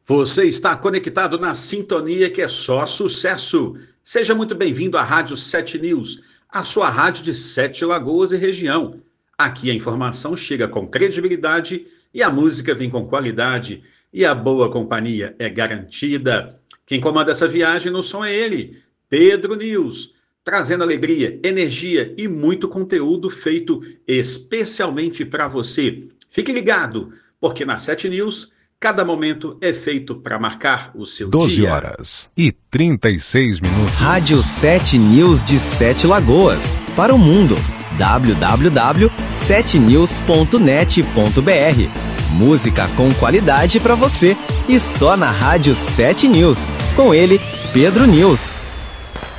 Você está conectado na sintonia que é só sucesso. Seja muito bem-vindo à Rádio 7 News, a sua rádio de Sete Lagoas e região. Aqui a informação chega com credibilidade e a música vem com qualidade e a boa companhia é garantida. Quem comanda essa viagem no som é ele, Pedro News, trazendo alegria, energia e muito conteúdo feito especialmente para você. Fique ligado, porque na 7 News cada momento é feito para marcar o seu 12 dia. horas e 36 minutos. Rádio 7 News de Sete Lagoas. Para o mundo. www.7news.net.br. Música com qualidade para você. E só na Rádio 7 News. Com ele, Pedro News.